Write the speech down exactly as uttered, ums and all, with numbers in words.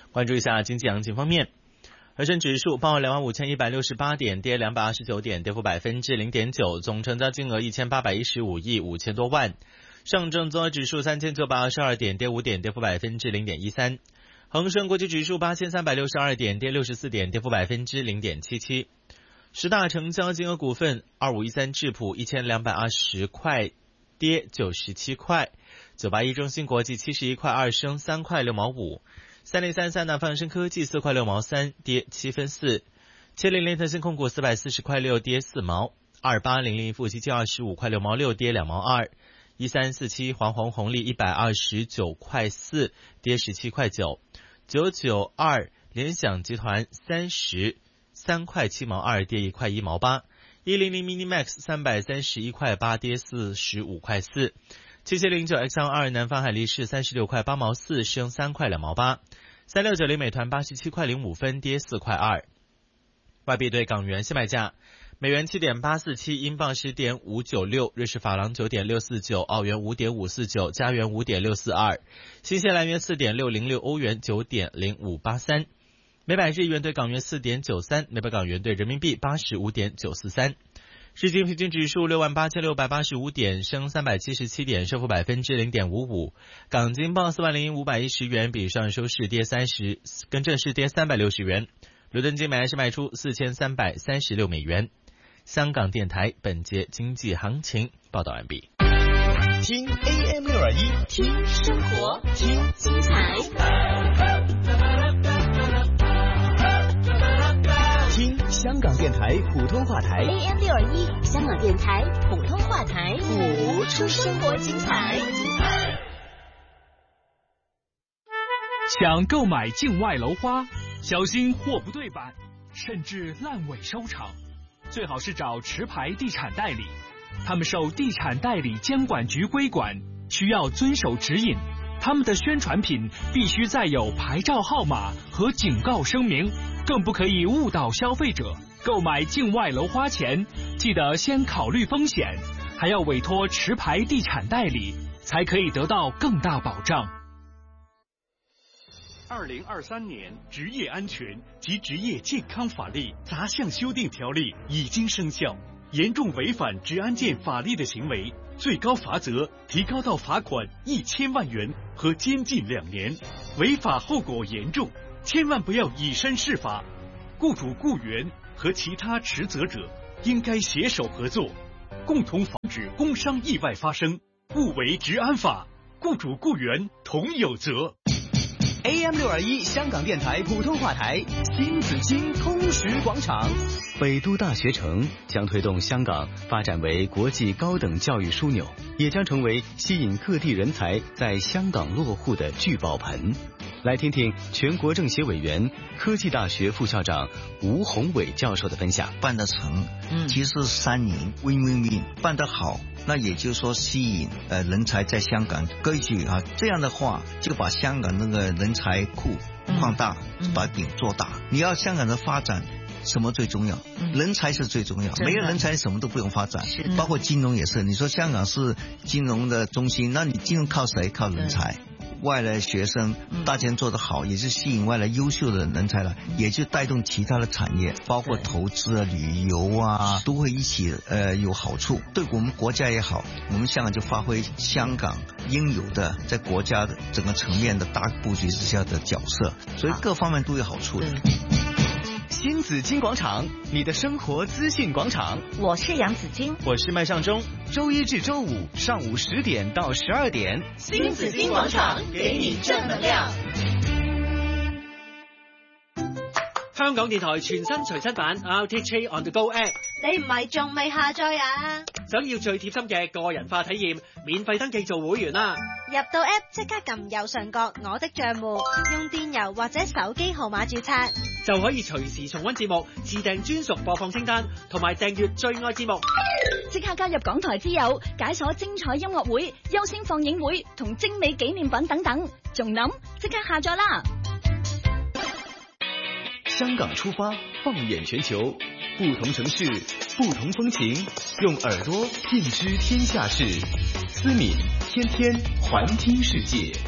关注一下经济行情方面，恒生指数报两万五千一百六十八点，跌两百二十九点，跌幅百分之零点九，总成交金额一千八百一十五亿五千多万。上证综合指数三千九百二十二点，跌五点，跌幅百分之零点一三。恒生国际指数八千三百六十二点，跌六十四点，跌幅百分之零点七七。十大成交金额股份：二五一三智普一千两百二十块，跌九十七块；九八一中芯国际七十一块二升三块六毛五；三零三三南方生科技四块六毛三，跌七分四；七零零腾讯控股四百四十块六，跌四毛；二八零零富基金二十五块六毛六，跌两毛二；一三四七华虹红利一百二十九块四，跌十七块九；九九二联想集团三十三块七毛二，跌一块一毛八；一零零 Minimax 三百三十一块八，跌四十五块四；七七零九 X 二南方海力士三十六块八毛四，升三块两毛八；三六九零美团八十七块零五分，跌四块二。外币对港元现卖价：美元七点八四七，英镑十点五九六，瑞士法郎九点六四九，澳元五点五四九，加元五点六四二，新西兰元四点六零六，欧元九点零五八三。每百日元对港元四点九三，每百港元对人民币八十五点九四三。日经平均指数六万八千六百八十五点，升三百七十七点，升幅百分之零点五五。港金报四万零五百一十元，比上收市跌三十，跟正是跌三百六十元。伦敦金买是卖出四千三百三十六美元。香港电台本节经济行情报道完毕。 听 A M 六二一， 听生活，听精彩。 听香港电台普通话台 A M 六二一，香港电台普通话台，谱出生活精彩。 想购买境外楼花，小心货不对版，甚至烂尾收场，最好是找持牌地产代理，他们受地产代理监管局规管，需要遵守指引。他们的宣传品必须载有牌照号码和警告声明，更不可以误导消费者。购买境外楼花前，记得先考虑风险，还要委托持牌地产代理，才可以得到更大保障。二零二三年职业安全及职业健康法律杂项修订条例已经生效，严重违反职安健法律的行为，最高罚则提高到罚款一千万元和监禁两年，违法后果严重，千万不要以身试法。雇主、雇员和其他持责者应该携手合作，共同防止工伤意外发生，勿违职安法，雇主、雇员同有责。 A M 六二一香港电台普通话台新紫金通识广场。 北都大学城将推动香港发展为国际高等教育枢纽，也将成为吸引各地人才在香港落户的聚宝盆。来听听全国政协委员、科技大学副校长吴宏伟教授的分享。 办得成，其实三赢 win win win， 办得好，那也就是说吸引呃人才在香港割据啊，这样的话就把香港那个人才库放大，嗯、把饼做大。你要香港的发展，什么最重要？嗯、人才是最重要，没有人才什么都不用发展，包括金融也是。你说香港是金融的中心，那你金融靠谁？靠人才。外来学生大家做得好，也是吸引外来优秀的人才来，也就带动其他的产业，包括投资啊、旅游啊，都会一起呃有好处，对我们国家也好。我们香港就发挥香港应有的在国家的整个层面的大布局之下的角色，所以各方面都有好处的。 新紫金广场，你的生活资讯广场。 我是杨紫金， 我是麦尚中。 周一至周五上午十点到十二点， 新紫金广场给你正能量。 香港電台全新隨身版 R T H A On The Go App， 你唔係仲未下載啊？ 想要最貼心嘅個人化體驗，免費登記做會員啦！ 入到 App 即刻撳右上角我的帳戶，用電郵或者手機號碼註冊， 就可以隨時重溫節目，自訂專屬播放清單，同埋訂閱最愛節目。 即刻加入港台之友，解鎖精彩音樂會、優先放映會同精美紀念品等等，仲諗即刻下載啦！ 香港出發，放眼全球，不同城市，不同風情，用耳朵認知天下事。思敏天天環聽世界。